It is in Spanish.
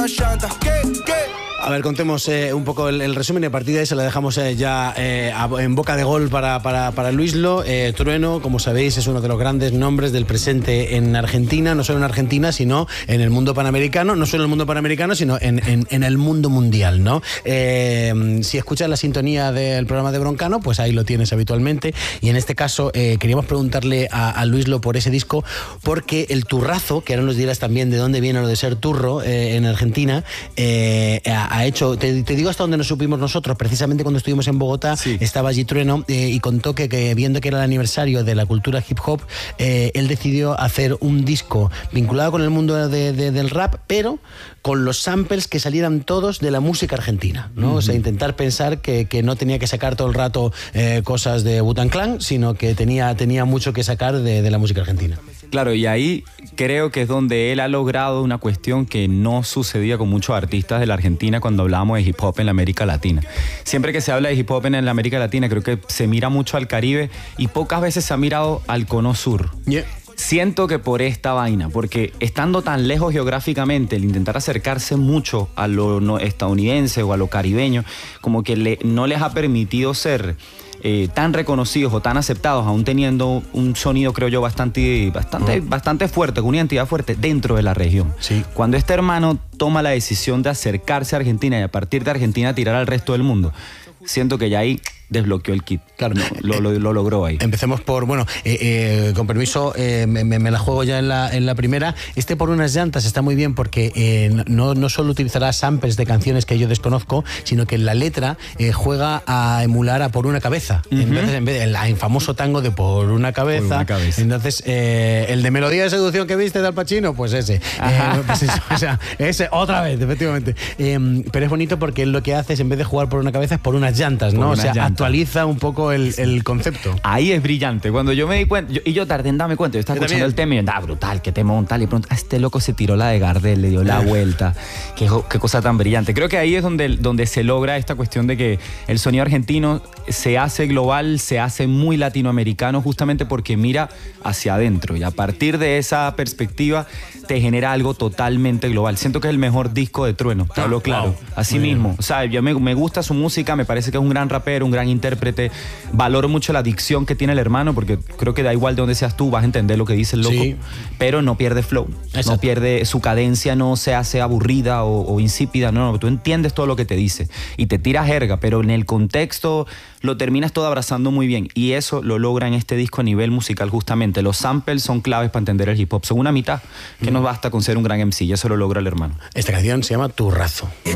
llanta. A ver, contemos un poco el resumen y a partir de ahí se la dejamos ya en boca de gol para Luislo. Trueno, como sabéis, es uno de los grandes nombres del presente en Argentina, no solo en Argentina, sino en el mundo panamericano, no solo en el mundo panamericano, sino en el mundo mundial, ¿no? Si escuchas la sintonía del programa de Broncano, pues ahí lo tienes habitualmente, y en este caso queríamos preguntarle a Luislo por ese disco, porque el turrazo, que ahora nos dirás también de dónde viene lo de ser turro en Argentina, ha hecho, te digo hasta donde nos supimos nosotros, precisamente cuando estuvimos en Bogotá, sí. Estaba allí Trueno y contó que viendo que era el aniversario de la cultura hip hop, él decidió hacer un disco vinculado con el mundo del rap, pero con los samples que salieran todos de la música argentina, ¿no? O sea, intentar pensar que no tenía que sacar todo el rato cosas de Wu-Tang Clan, sino que tenía mucho que sacar de la música argentina. Claro, y ahí creo que es donde él ha logrado una cuestión que no sucedía con muchos artistas de la Argentina cuando hablábamos de hip hop en la América Latina. Siempre que se habla de hip hop en la América Latina, creo que se mira mucho al Caribe y pocas veces se ha mirado al Cono Sur. Yeah. Siento que por esta vaina, porque estando tan lejos geográficamente, el intentar acercarse mucho a lo estadounidense o a lo caribeño, como que no les ha permitido ser tan reconocidos o tan aceptados, aún teniendo un sonido, creo yo, bastante fuerte, con una identidad fuerte dentro de la región. Sí. Cuando este hermano toma la decisión de acercarse a Argentina y a partir de Argentina tirar al resto del mundo, siento que ya ahí desbloqueó el kit. Claro. Lo logró ahí. Empecemos por, con permiso, me la juego ya en la primera. Por unas llantas está muy bien porque no solo utilizará samples de canciones que yo desconozco, sino que en la letra juega a emular a Por una cabeza. Entonces, en vez del famoso tango de Por una cabeza, entonces el de Melodía de Seducción que viste de Al Pacino, pues ese. Pues eso, o sea, ese otra vez, efectivamente. Pero es bonito porque él lo que hace es, en vez de jugar por una cabeza, es por unas llantas, ¿no? Actualiza un poco el concepto. Ahí es brillante. Cuando yo me di cuenta, yo tardé en darme cuenta, yo estaba escuchando el tema y yo, brutal, que temón, tal, y pronto, este loco se tiró la de Gardel, le dio la vuelta. Qué cosa tan brillante. Creo que ahí es donde se logra esta cuestión de que el sonido argentino se hace global, se hace muy latinoamericano, justamente porque mira hacia adentro, y a partir de esa perspectiva te genera algo totalmente global. Siento que es el mejor disco de Trueno, te hablo claro. Así mismo. O sea, yo me gusta su música, me parece que es un gran rapero, un gran intérprete. Valoro mucho la dicción que tiene el hermano, porque creo que da igual de dónde seas tú, vas a entender lo que dice el loco. Sí. Pero no pierde flow. Exacto. No pierde su cadencia, no se hace aburrida o insípida. No, tú entiendes todo lo que te dice y te tira jerga, pero en el contexto lo terminas todo abrazando muy bien, y eso lo logra en este disco a nivel musical. Justamente los samples son claves para entender el hip hop, son una mitad que no basta con ser un gran MC, y eso lo logra el hermano. Esta canción se llama Turrazo.